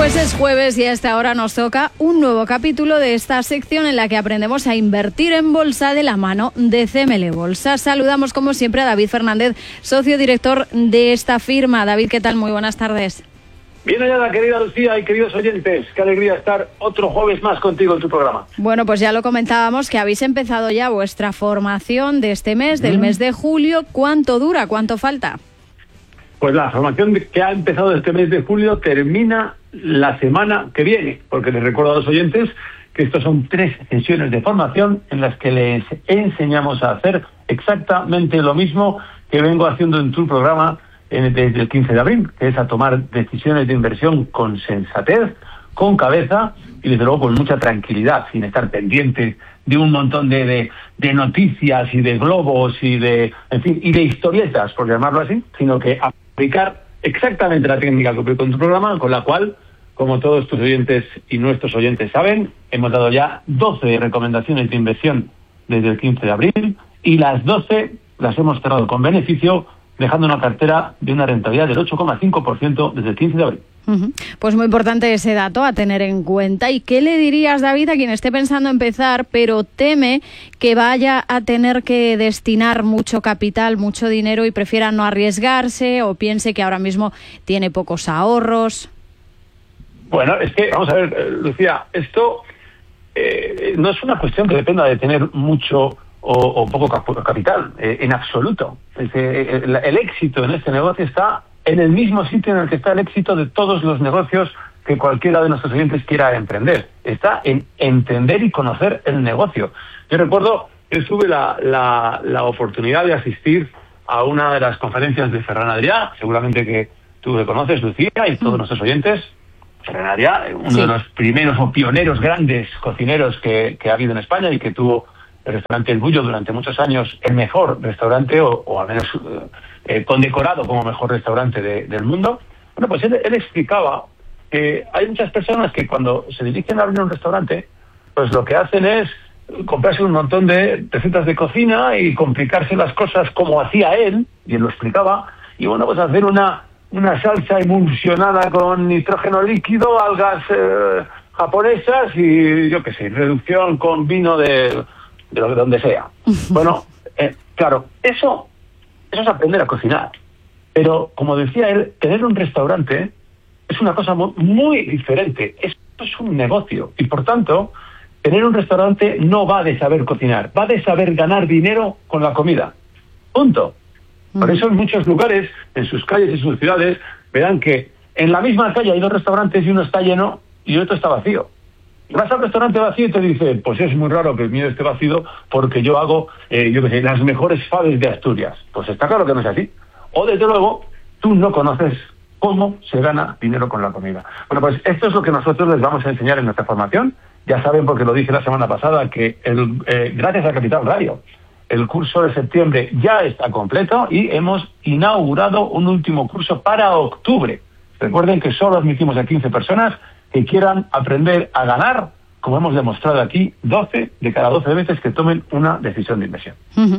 Pues es jueves y a esta hora nos toca un nuevo capítulo de esta sección en la que aprendemos a invertir en bolsa de la mano de CML Bolsa. Saludamos como siempre a David Fernández, socio director de esta firma. David, ¿qué tal? Muy buenas tardes. Bien hallada, querida Lucía y queridos oyentes. Qué alegría estar otro jueves más contigo en tu programa. Bueno, pues ya lo comentábamos que habéis empezado ya vuestra formación de este mes, del mes de julio. ¿Cuánto dura? ¿Cuánto falta? Pues la formación que ha empezado este mes de julio termina la semana que viene, porque les recuerdo a los oyentes que estos son 3 sesiones de formación en las que les enseñamos a hacer exactamente lo mismo que vengo haciendo en tu programa desde el 15 de abril, que es a tomar decisiones de inversión con sensatez, con cabeza y desde luego con mucha tranquilidad, sin estar pendientes de un montón de noticias y de globos y de historietas, por llamarlo así, sino que aplicar exactamente la técnica que aplico en tu programa, con la cual, como todos tus oyentes y nuestros oyentes saben, hemos dado ya 12 recomendaciones de inversión desde el 15 de abril y las 12 las hemos cerrado con beneficio, dejando una cartera de una rentabilidad del 8,5% desde el 15 de abril. Pues muy importante ese dato a tener en cuenta. ¿Y qué le dirías, David, a quien esté pensando empezar, pero teme que vaya a tener que destinar mucho capital, mucho dinero y prefiera no arriesgarse o piense que ahora mismo tiene pocos ahorros? Bueno, es que, vamos a ver, Lucía, esto no es una cuestión que dependa de tener mucho o poco capital, en absoluto. El éxito en este negocio está en el mismo sitio en el que está el éxito de todos los negocios que cualquiera de nuestros oyentes quiera emprender. Está en entender y conocer el negocio. Yo recuerdo que tuve la oportunidad de asistir a una de las conferencias de Ferran Adrià, seguramente que tú le conoces, Lucía, y todos nuestros oyentes. Ferran Adrià, uno de los primeros o pioneros grandes cocineros que ha habido en España y que tuvo el restaurante El Bullo durante muchos años, el mejor restaurante, o al menos condecorado como mejor restaurante del mundo. Bueno, pues él explicaba que hay muchas personas que cuando se dirigen a abrir un restaurante, pues lo que hacen es comprarse un montón de recetas de cocina y complicarse las cosas como hacía él, y él lo explicaba, y bueno, pues hacer una salsa emulsionada con nitrógeno líquido, algas japonesas y yo qué sé, reducción con vino de donde sea. Bueno, claro, eso es aprender a cocinar. Pero, como decía él, tener un restaurante es una cosa muy diferente. Esto es un negocio. Y, por tanto, tener un restaurante no va de saber cocinar, va de saber ganar dinero con la comida. Punto. Por eso en muchos lugares, en sus calles y sus ciudades, verán que en la misma calle hay 2 restaurantes y uno está lleno y otro está vacío. Y vas al restaurante vacío y te dicen, pues es muy raro que el mío esté vacío porque yo hago, las mejores faves de Asturias. Pues está claro que no es así. O desde luego, tú no conoces cómo se gana dinero con la comida. Bueno, pues esto es lo que nosotros les vamos a enseñar en nuestra formación. Ya saben, porque lo dije la semana pasada, que gracias a Capital Radio, el curso de septiembre ya está completo y hemos inaugurado un último curso para octubre. Recuerden que solo admitimos a 15 personas que quieran aprender a ganar, como hemos demostrado aquí, 12 de cada 12 veces que tomen una decisión de inversión.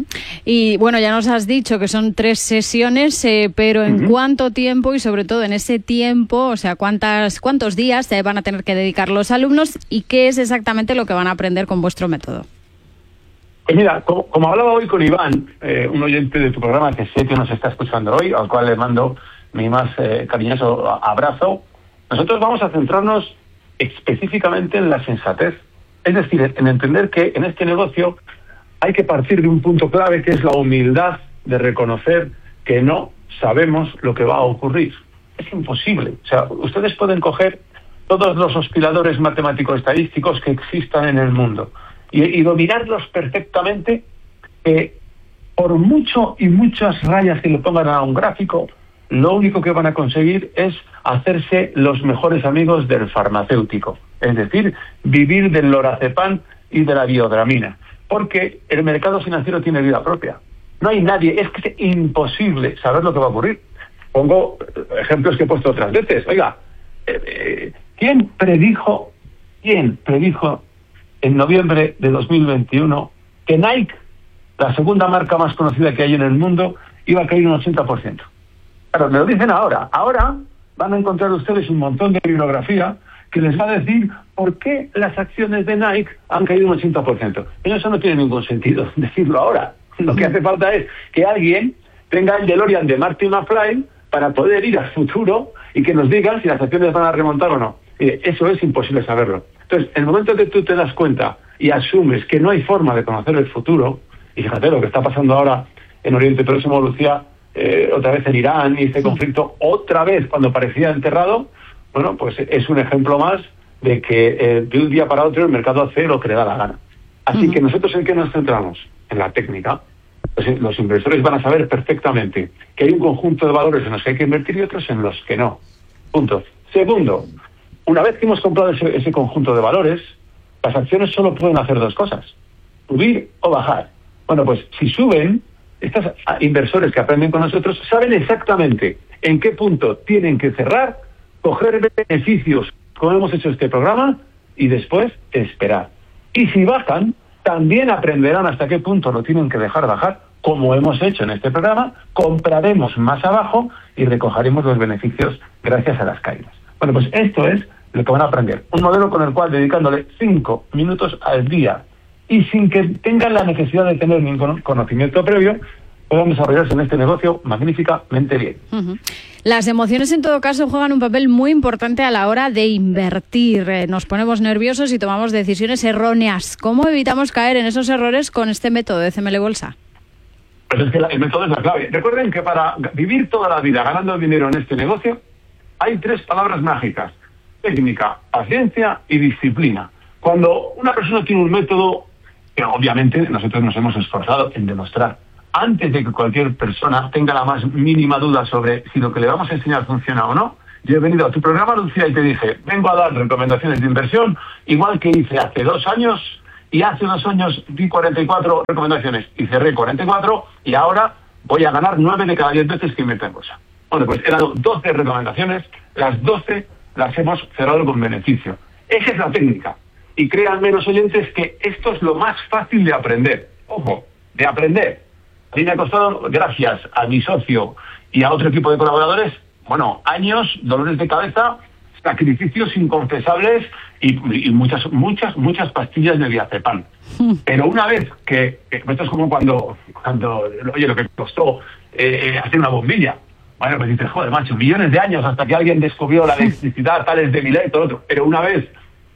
Y bueno, ya nos has dicho que son 3 sesiones, pero ¿en cuánto tiempo y sobre todo en ese tiempo, o sea, cuántos días se van a tener que dedicar los alumnos y qué es exactamente lo que van a aprender con vuestro método? Pues mira, como hablaba hoy con Iván, un oyente de tu programa que sé que nos está escuchando hoy, al cual le mando mi más cariñoso abrazo, nosotros vamos a centrarnos específicamente en la sensatez. Es decir, en entender que en este negocio hay que partir de un punto clave que es la humildad de reconocer que no sabemos lo que va a ocurrir. Es imposible. O sea, ustedes pueden coger todos los osciladores matemático-estadísticos que existan en el mundo y dominarlos perfectamente, por mucho y muchas rayas que le pongan a un gráfico, lo único que van a conseguir es hacerse los mejores amigos del farmacéutico, es decir, vivir del lorazepam y de la biodramina, porque el mercado financiero tiene vida propia. No hay nadie, es que es imposible saber lo que va a ocurrir. Pongo ejemplos que he puesto otras veces. Oiga, ¿quién predijo en noviembre de 2021 que Nike, la segunda marca más conocida que hay en el mundo, iba a caer un 80%? Claro, me lo dicen ahora. Ahora van a encontrar ustedes un montón de bibliografía que les va a decir por qué las acciones de Nike han caído un 80%. Pero eso no tiene ningún sentido decirlo ahora. Lo que hace falta es que alguien tenga el DeLorean de Marty McFly para poder ir al futuro y que nos digan si las acciones van a remontar o no. Eso es imposible saberlo. Entonces, en el momento que tú te das cuenta y asumes que no hay forma de conocer el futuro, y fíjate lo que está pasando ahora en Oriente Próximo, Lucía, otra vez en Irán, y este conflicto otra vez cuando parecía enterrado, bueno, pues es un ejemplo más de que de un día para otro el mercado hace lo que le da la gana. Así que nosotros, ¿en qué nos centramos? En la técnica. Pues los inversores van a saber perfectamente que hay un conjunto de valores en los que hay que invertir y otros en los que no. Punto. Segundo, una vez que hemos comprado ese conjunto de valores, las acciones solo pueden hacer dos cosas: subir o bajar. Bueno, pues si suben, estos inversores que aprenden con nosotros saben exactamente en qué punto tienen que cerrar, coger beneficios, como hemos hecho este programa, y después esperar. Y si bajan, también aprenderán hasta qué punto lo tienen que dejar bajar, como hemos hecho en este programa, compraremos más abajo y recogeremos los beneficios gracias a las caídas. Bueno, pues esto es lo que van a aprender. Un modelo con el cual, dedicándole 5 minutos al día y sin que tengan la necesidad de tener ningún conocimiento previo, puedan desarrollarse en este negocio magníficamente bien. Las emociones, en todo caso, juegan un papel muy importante a la hora de invertir. Nos ponemos nerviosos y tomamos decisiones erróneas. ¿Cómo evitamos caer en esos errores con este método de CML Bolsa? Pues es que el método es la clave. Recuerden que para vivir toda la vida ganando dinero en este negocio, hay 3 palabras mágicas: técnica, paciencia y disciplina. Cuando una persona tiene un método que obviamente nosotros nos hemos esforzado en demostrar, antes de que cualquier persona tenga la más mínima duda sobre si lo que le vamos a enseñar funciona o no, yo he venido a tu programa, Lucía, y te dije, vengo a dar recomendaciones de inversión, igual que hice hace 2 años, y hace 2 años di 44 recomendaciones, y cerré 44, y ahora voy a ganar 9 de cada 10 veces que invierto en bolsa. Bueno, pues he dado 12 recomendaciones, las 12 las hemos cerrado con beneficio. Esa es la técnica. Y créanme los oyentes que esto es lo más fácil de aprender. Ojo, de aprender. A mí me ha costado, gracias a mi socio y a otro equipo de colaboradores, bueno, años, dolores de cabeza, sacrificios inconfesables y muchas pastillas de diazepam. Pero una vez que esto es como cuando oye, lo que costó hacer una bombilla. Bueno, pues dices, joder, macho, millones de años hasta que alguien descubrió la electricidad, tales de Millet y todo otro. Pero una vez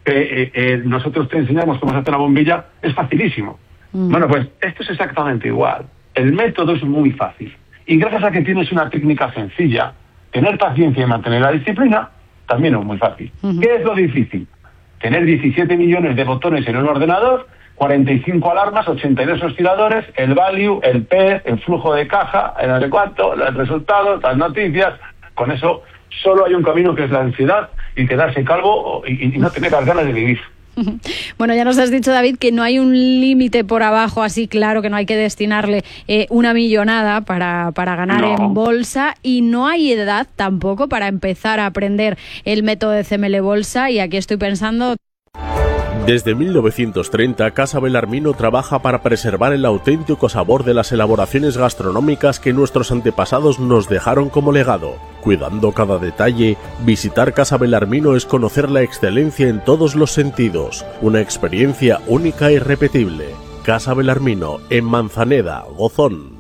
que nosotros te enseñamos cómo se hace una bombilla, es facilísimo. Bueno, pues esto es exactamente igual. El método es muy fácil. Y gracias a que tienes una técnica sencilla, tener paciencia y mantener la disciplina, también es muy fácil. ¿Qué es lo difícil? Tener 17 millones de botones en un ordenador, 45 alarmas, 82 osciladores, el value, el PE, el flujo de caja, el no sé cuánto, los resultados, las noticias. Con eso solo hay un camino, que es la ansiedad y quedarse calvo y no tener las ganas de vivir. Bueno, ya nos has dicho, David, que no hay un límite por abajo, así claro, que no hay que destinarle una millonada para ganar en bolsa, y no hay edad tampoco para empezar a aprender el método de CML Bolsa, y aquí estoy pensando... Desde 1930, Casa Belarmino trabaja para preservar el auténtico sabor de las elaboraciones gastronómicas que nuestros antepasados nos dejaron como legado. Cuidando cada detalle, visitar Casa Belarmino es conocer la excelencia en todos los sentidos. Una experiencia única e irrepetible. Casa Belarmino, en Manzaneda, Gozón.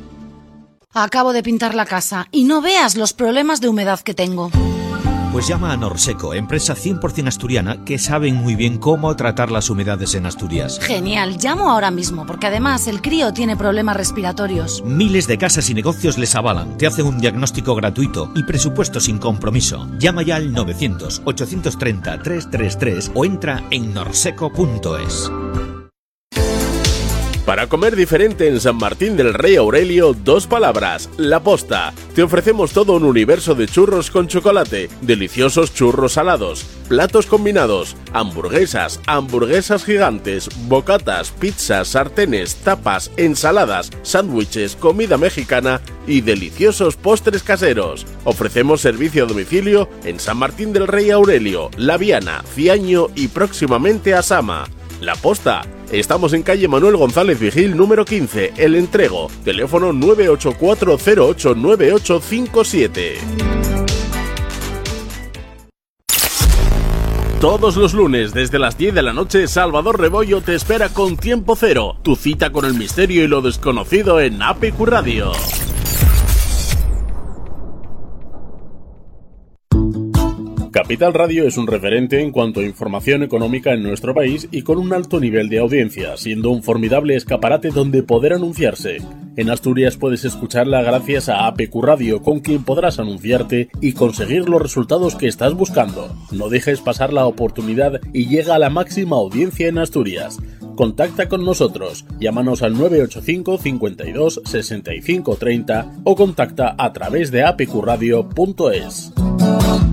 Acabo de pintar la casa y no veas los problemas de humedad que tengo. Pues llama a Norseco, empresa 100% asturiana que saben muy bien cómo tratar las humedades en Asturias. Genial, llamo ahora mismo porque además el crío tiene problemas respiratorios. Miles de casas y negocios les avalan, te hacen un diagnóstico gratuito y presupuesto sin compromiso. Llama ya al 900-830-333 o entra en norseco.es. Para comer diferente en San Martín del Rey Aurelio, 2 palabras: La Posta. Te ofrecemos todo un universo de churros con chocolate, deliciosos churros salados, platos combinados, hamburguesas gigantes, bocatas, pizzas, sartenes, tapas, ensaladas, sándwiches, comida mexicana y deliciosos postres caseros. Ofrecemos servicio a domicilio en San Martín del Rey Aurelio, La Viana, Ciaño y próximamente a Sama. La Posta. Estamos en calle Manuel González Vigil, número 15, El Entrego. Teléfono 984089857. Todos los lunes desde las 10 de la noche, Salvador Rebollo te espera con Tiempo Cero, tu cita con el misterio y lo desconocido en APQ Radio. Capital Radio es un referente en cuanto a información económica en nuestro país y con un alto nivel de audiencia, siendo un formidable escaparate donde poder anunciarse. En Asturias puedes escucharla gracias a APQ Radio, con quien podrás anunciarte y conseguir los resultados que estás buscando. No dejes pasar la oportunidad y llega a la máxima audiencia en Asturias. Contacta con nosotros, llámanos al 985 52 65 30 o contacta a través de apqradio.es.